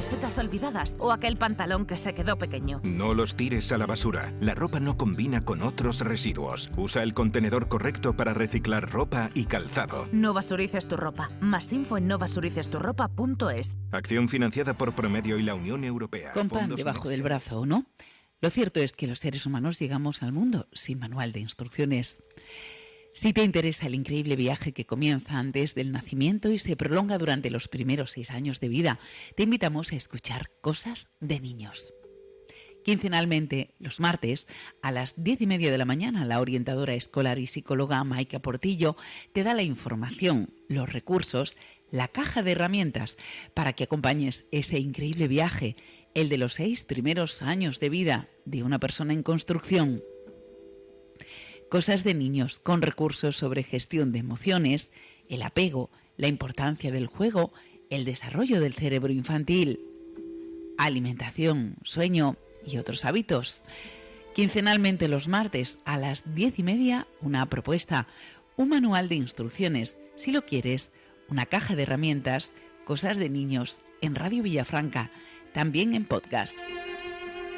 camisetas olvidadas o aquel pantalón que se quedó pequeño. No los tires a la basura. La ropa no combina con otros residuos. Usa el contenedor correcto para reciclar ropa y calzado. No basurices tu ropa. Más info en nobasuricesturropa.es. Acción financiada por Promedio y la Unión Europea. Con pan debajo del brazo, ¿o no? Lo cierto es que los seres humanos llegamos al mundo sin manual de instrucciones. Si te interesa el increíble viaje que comienza antes del nacimiento y se prolonga durante los primeros 6 años de vida, te invitamos a escuchar Cosas de Niños. Quincenalmente, los martes, a las 10:30 de la mañana, la orientadora escolar y psicóloga Maika Portillo te da la información, los recursos, la caja de herramientas para que acompañes ese increíble viaje, el de los 6 primeros años de vida de una persona en construcción. Cosas de Niños, con recursos sobre gestión de emociones, el apego, la importancia del juego, el desarrollo del cerebro infantil, alimentación, sueño y otros hábitos. Quincenalmente los martes a las 10:30, una propuesta, un manual de instrucciones, si lo quieres, una caja de herramientas, Cosas de Niños, en Radio Villafranca, también en podcast.